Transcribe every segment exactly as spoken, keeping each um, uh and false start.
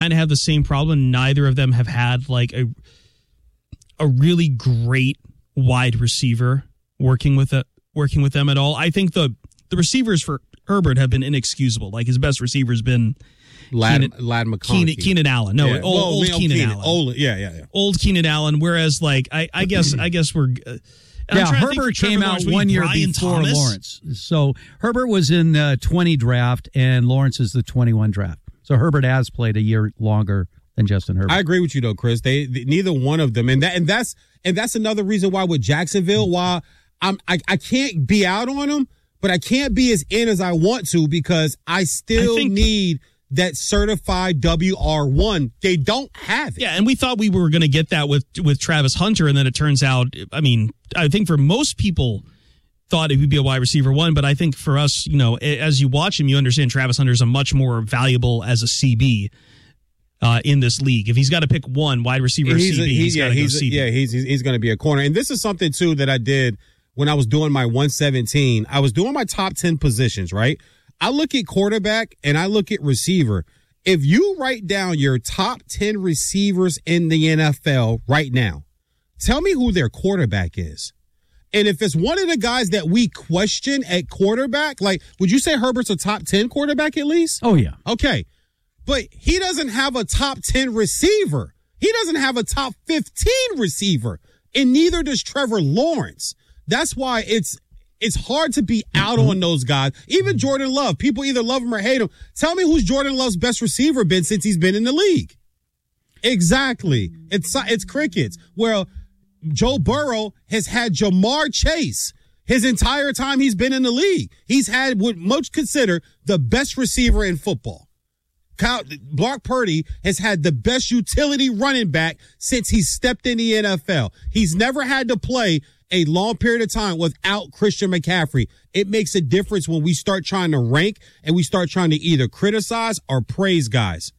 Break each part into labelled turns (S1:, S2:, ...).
S1: kind of have the same problem. Neither of them have had like a a really great wide receiver working with it, working with them at all. I think the the receivers for Herbert have been inexcusable. Like his best receiver has been
S2: Lad,
S1: Keenan,
S2: Lad McConkey.
S1: Keenan, Keenan Allen. No,
S2: yeah.
S1: old,
S2: well,
S1: old
S2: Leo
S1: Keenan,
S2: Keenan
S1: Allen.
S2: Old, yeah, yeah, yeah.
S1: Old Keenan Allen. Whereas, like, I, I guess, I guess we're. Uh,
S3: yeah, Herbert came out one year
S1: Brian
S3: before
S1: Thomas?
S3: Lawrence. So Herbert was in the twenty draft, and Lawrence is the twenty-one draft. So Herbert has played a year longer than Justin Herbert.
S2: I agree with you though, Chris. They, they neither one of them, and that and that's and that's another reason why with Jacksonville, why I'm I, I can't be out on them, but I can't be as in as I want to because I still I think, need that certified W R one. They don't have it.
S1: Yeah, and we thought we were going to get that with with Travis Hunter, and then it turns out, I mean, I think for most people thought it would be a wide receiver one, but I think for us, you know, as you watch him, you understand Travis Hunter is a much more valuable as a C B uh, in this league. If he's got to pick one wide receiver or
S2: he's
S1: C B,
S2: a, he,
S1: he's
S2: yeah,
S1: got to go
S2: he's
S1: C B.
S2: A, yeah, he's he's, he's going to be a corner. And this is something too that I did when I was doing my one seventeen. I was doing my top ten positions, right? I look at quarterback and I look at receiver. If you write down your top ten receivers in the N F L right now, tell me who their quarterback is. And if it's one of the guys that we question at quarterback, like, would you say Herbert's a top ten quarterback at least?
S3: Oh, yeah.
S2: Okay. But he doesn't have a top ten receiver. He doesn't have a top fifteen receiver. And neither does Trevor Lawrence. That's why it's it's hard to be out on those guys. Even Jordan Love. People either love him or hate him. Tell me who's Jordan Love's best receiver been since he's been in the league. Exactly. It's it's crickets. Well, Joe Burrow has had Jamar Chase his entire time he's been in the league. He's had what most consider the best receiver in football. Kyle, Brock Purdy has had the best utility running back since he stepped in the N F L. He's never had to play a long period of time without Christian McCaffrey. It makes a difference when we start trying to rank and we start trying to either criticize or praise guys.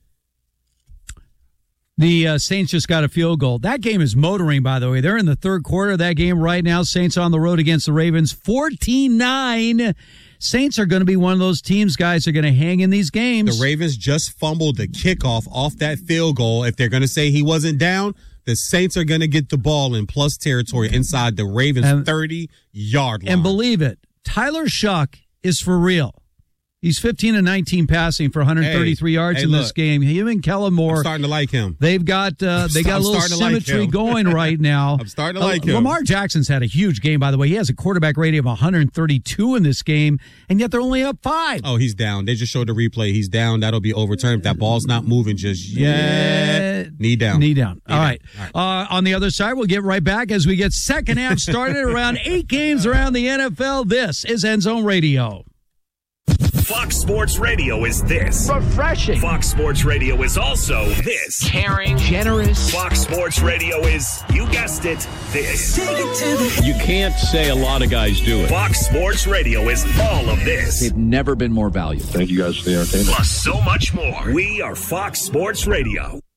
S3: The uh, Saints just got a field goal. That game is motoring, by the way. They're in the third quarter of that game right now. Saints on the road against the Ravens, fourteen nine. Saints are going to be one of those teams, guys, are going to hang in these games.
S2: The Ravens just fumbled the kickoff off that field goal. If they're going to say he wasn't down, the Saints are going to get the ball in plus territory inside the Ravens' thirty-yard line.
S3: And believe it, Tyler Shuck is for real. He's fifteen and nineteen passing for one hundred thirty-three hey, yards
S2: hey,
S3: in
S2: look,
S3: this game. Him and Kellen Moore.
S2: I'm starting to like him.
S3: They've got uh, they got a little symmetry
S2: like
S3: going right now.
S2: I'm starting to like uh, him.
S3: Lamar Jackson's had a huge game, by the way. He has a quarterback rating of one hundred thirty-two in this game, and yet they're only up five.
S2: Oh, he's down. They just showed the replay. He's down. That'll be overturned. If that ball's not moving just yet. Knee down.
S3: Knee down.
S2: Knee
S3: All
S2: down.
S3: right. All right. Uh, on the other side, we'll get right back as we get second half started around eight games around the N F L. This is End Zone Radio.
S4: Fox Sports Radio is this.
S5: Refreshing.
S4: Fox Sports Radio is also this.
S5: Caring. Generous.
S4: Fox Sports Radio is, you guessed it, this.
S5: Take it to the...
S6: You can't say a lot of guys do it.
S4: Fox Sports Radio is all of this.
S7: They've never been more valuable.
S6: Thank you guys for the entertainment.
S4: Plus so much more. We are Fox Sports Radio.